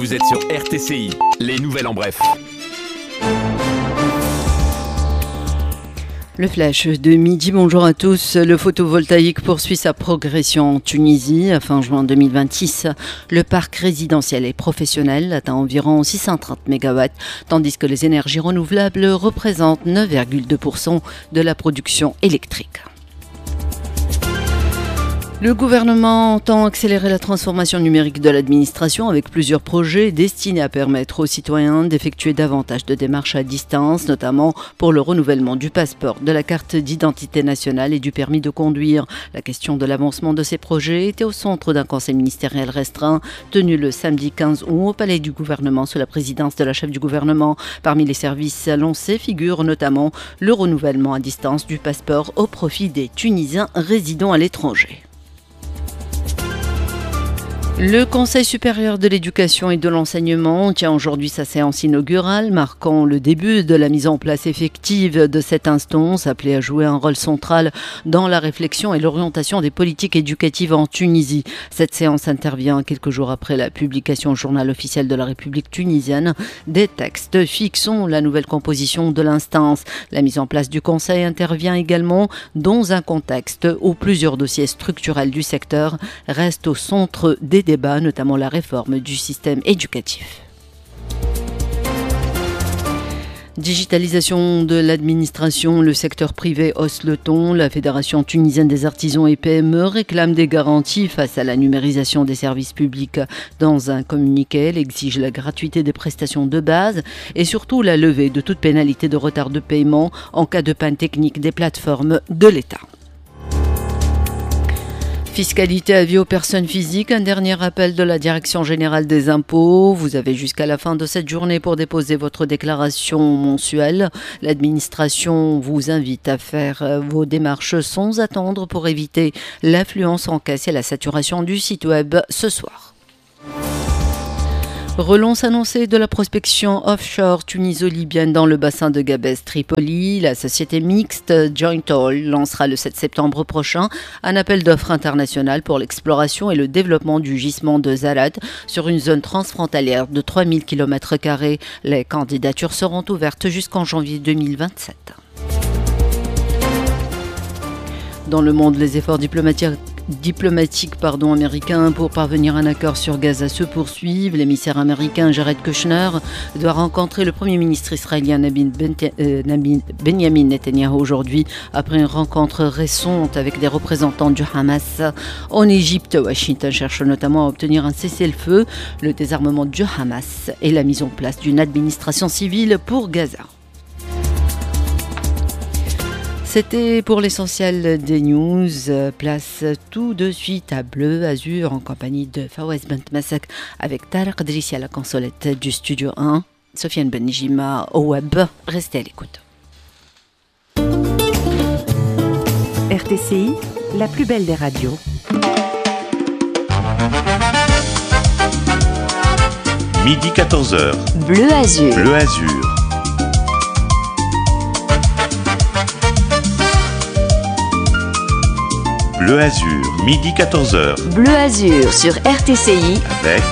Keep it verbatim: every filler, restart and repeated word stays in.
Vous êtes sur R T C I, les nouvelles en bref. Le flash de midi, bonjour à tous. Le photovoltaïque poursuit sa progression en Tunisie. À fin juin deux mille vingt-six, le parc résidentiel et professionnel atteint environ six cent trente mégawatts, tandis que les énergies renouvelables représentent neuf virgule deux pour cent de la production électrique. Le gouvernement entend accélérer la transformation numérique de l'administration avec plusieurs projets destinés à permettre aux citoyens d'effectuer davantage de démarches à distance, notamment pour le renouvellement du passeport, de la carte d'identité nationale et du permis de conduire. La question de l'avancement de ces projets était au centre d'un conseil ministériel restreint tenu le samedi quinze août au palais du gouvernement sous la présidence de la chef du gouvernement. Parmi les services annoncés figure notamment le renouvellement à distance du passeport au profit des Tunisiens résidant à l'étranger. Le Conseil supérieur de l'éducation et de l'enseignement tient aujourd'hui sa séance inaugurale, marquant le début de la mise en place effective de cette instance, appelée à jouer un rôle central dans la réflexion et l'orientation des politiques éducatives en Tunisie. Cette séance intervient quelques jours après la publication au journal officiel de la République tunisienne des textes fixant la nouvelle composition de l'instance. La mise en place du Conseil intervient également dans un contexte où plusieurs dossiers structurels du secteur restent au centre des débats, notamment la réforme du système éducatif. Digitalisation de l'administration, le secteur privé hausse le ton. La Fédération tunisienne des artisans et P M E réclame des garanties face à la numérisation des services publics. Dans un communiqué, elle exige la gratuité des prestations de base et surtout la levée de toute pénalité de retard de paiement en cas de panne technique des plateformes de l'État. Fiscalité avis aux personnes physiques, un dernier rappel de la Direction générale des impôts. Vous avez jusqu'à la fin de cette journée pour déposer votre déclaration mensuelle. L'administration vous invite à faire vos démarches sans attendre pour éviter l'affluence en caisse et la saturation du site web ce soir. Relance annoncée de la prospection offshore tuniso-libyenne dans le bassin de Gabès-Tripoli. La société mixte Joint Oil lancera le sept septembre prochain un appel d'offres international pour l'exploration et le développement du gisement de Zarat sur une zone transfrontalière de trois mille kilomètres carrés. Les candidatures seront ouvertes jusqu'en janvier deux mille vingt-sept. Dans le monde, les efforts diplomatiques Diplomatique pardon, américain pour parvenir à un accord sur Gaza se poursuivent. L'émissaire américain Jared Kushner doit rencontrer le Premier ministre israélien Benjamin Netanyahu aujourd'hui après une rencontre récente avec des représentants du Hamas. En Égypte, Washington cherche notamment à obtenir un cessez-le-feu, le désarmement du Hamas et la mise en place d'une administration civile pour Gaza. C'était pour l'essentiel des news. Place tout de suite à Bleu Azur en compagnie de Fawaz Bentmasek avec Tarek Drissi à la consolette du Studio un. Sofiane Benjima au web. Restez à l'écoute. R T C I, la plus belle des radios. Midi quatorze heures. Bleu Azur. Bleu Azur. Bleu Azur, midi quatorze heures. Bleu Azur sur R T C I avec